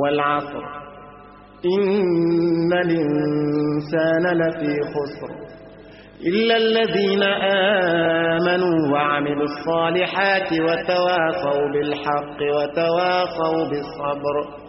والعصر إن الإنسان لفي خسر إلا الذين آمنوا وعملوا الصالحات وتواصوا بالحق وتواصوا بالصبر.